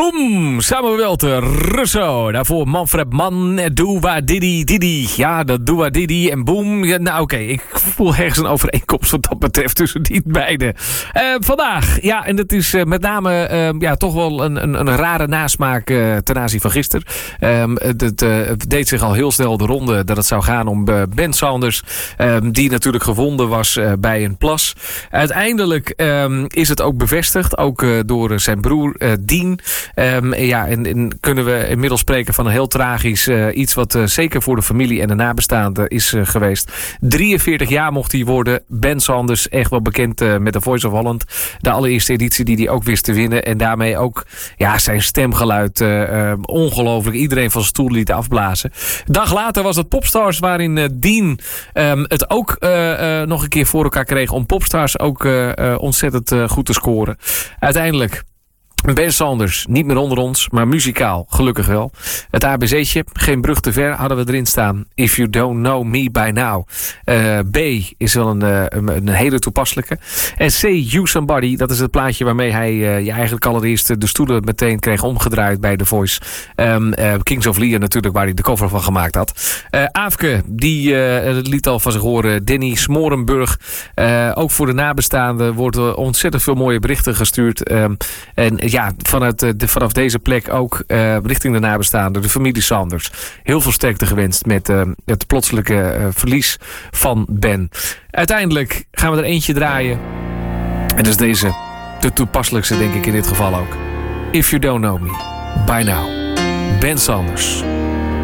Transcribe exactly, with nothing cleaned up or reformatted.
Boom, Samuel Welter, Russo. Daarvoor Manfred Mann, Doe Diddy Diddy. Ja, dat Doe Diddy en boom. Ja, nou oké, okay. Ik voel ergens een overeenkomst wat dat betreft tussen die beiden. Uh, vandaag, ja, en dat is uh, met name uh, ja, toch wel een, een, een rare nasmaak uh, ten aanzien van gisteren. Um, het, uh, het deed zich al heel snel de ronde dat het zou gaan om uh, Ben Saunders. Um, die natuurlijk gevonden was uh, bij een plas. Uiteindelijk um, is het ook bevestigd, ook uh, door uh, zijn broer uh, Dean. Um, ja, en, en kunnen we inmiddels spreken van een heel tragisch uh, iets wat uh, zeker voor de familie en de nabestaanden is uh, geweest. drieënveertig jaar mocht hij worden. Ben Saunders, echt wel bekend uh, met The Voice of Holland. De allereerste editie die hij ook wist te winnen. En daarmee ook ja, zijn stemgeluid uh, uh, ongelooflijk. Iedereen van zijn stoel liet afblazen. Een dag later was het Popstars waarin uh, Dean um, het ook uh, uh, nog een keer voor elkaar kreeg om Popstars ook uh, uh, ontzettend uh, goed te scoren. Uiteindelijk Ben Saunders, niet meer onder ons, maar muzikaal, gelukkig wel. Het A B C'tje, geen brug te ver, hadden we erin staan. If you don't know me by now. Uh, B is wel een, uh, een, een hele toepasselijke. En C, You Somebody, dat is het plaatje waarmee hij uh, ja, eigenlijk allereerst de stoelen meteen kreeg omgedraaid bij The Voice. Um, uh, Kings of Leon natuurlijk, waar hij de cover van gemaakt had. Uh, Aafke, die uh, liet al van zich horen. Danny Smorenburg, uh, ook voor de nabestaanden wordt uh, ontzettend veel mooie berichten gestuurd. Um, en ja, vanuit de, vanaf deze plek ook uh, richting de nabestaanden, de familie Saunders. Heel veel sterkte gewenst met uh, het plotselinge uh, verlies van Ben. Uiteindelijk gaan we er eentje draaien. En dat is deze, de toepasselijkste denk ik in dit geval ook. If you don't know me by now. Ben Saunders.